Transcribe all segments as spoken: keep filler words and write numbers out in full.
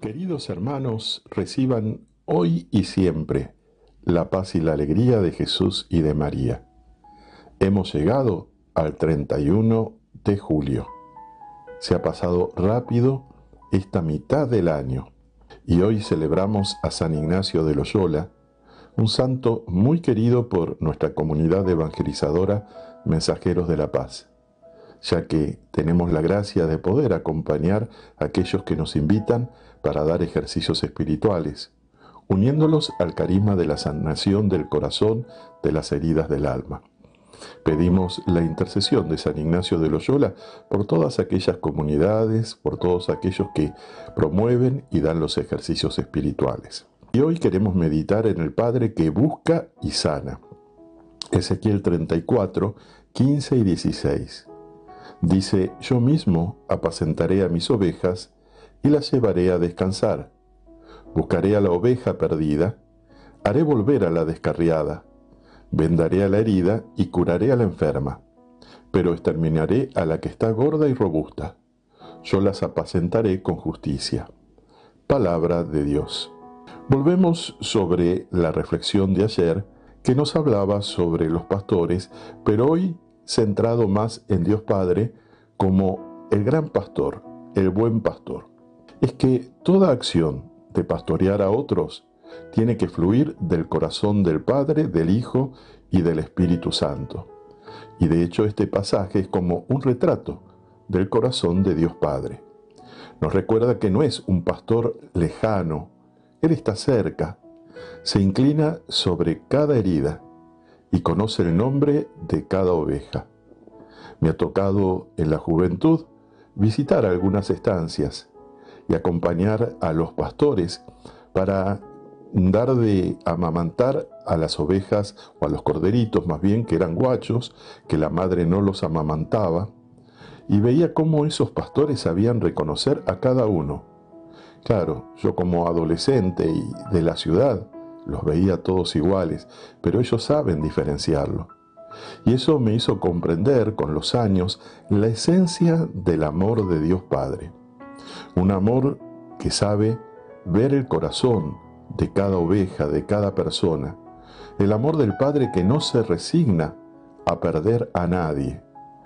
Queridos hermanos, reciban hoy y siempre la paz y la alegría de Jesús y de María. Hemos llegado al treinta y uno de julio. Se ha pasado rápido esta mitad del año y hoy celebramos a San Ignacio de Loyola, un santo muy querido por nuestra comunidad evangelizadora Mensajeros de la Paz, ya que tenemos la gracia de poder acompañar a aquellos que nos invitan para dar ejercicios espirituales, uniéndolos al carisma de la sanación del corazón de las heridas del alma. Pedimos la intercesión de San Ignacio de Loyola por todas aquellas comunidades, por todos aquellos que promueven y dan los ejercicios espirituales. Y hoy queremos meditar en el Padre que busca y sana. Ezequiel treinta y cuatro, quince y dieciséis. Dice: yo mismo apacentaré a mis ovejas y las llevaré a descansar. Buscaré a la oveja perdida, haré volver a la descarriada, vendaré a la herida y curaré a la enferma, pero exterminaré a la que está gorda y robusta. Yo las apacentaré con justicia. Palabra de Dios. Volvemos sobre la reflexión de ayer que nos hablaba sobre los pastores, pero hoy centrado más en Dios Padre como el gran pastor, el buen pastor. Es que toda acción de pastorear a otros tiene que fluir del corazón del Padre, del Hijo y del Espíritu Santo. Y de hecho este pasaje es como un retrato del corazón de Dios Padre. Nos recuerda que no es un pastor lejano, Él está cerca, se inclina sobre cada herida y conoce el nombre de cada oveja. Me ha tocado en la juventud visitar algunas estancias y acompañar a los pastores para dar de amamantar a las ovejas o a los corderitos más bien, que eran guachos, que la madre no los amamantaba, y veía cómo esos pastores sabían reconocer a cada uno. Claro, yo como adolescente y de la ciudad los veía todos iguales, pero ellos saben diferenciarlo. Y eso me hizo comprender con los años la esencia del amor de Dios Padre. Un amor que sabe ver el corazón de cada oveja, de cada persona. El amor del Padre que no se resigna a perder a nadie.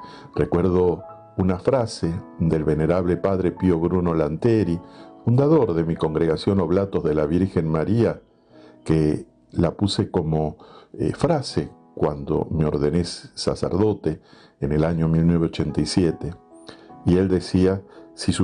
Recuerdo una frase del venerable Padre Pío Bruno Lanteri, fundador de mi congregación Oblatos de la Virgen María, que la puse como eh, frase cuando me ordené sacerdote en el año mil novecientos ochenta y siete. Y él decía: si